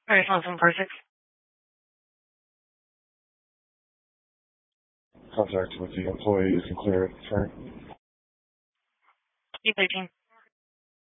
All right, phone 746. Contact with the employee is clear. Sorry. 813.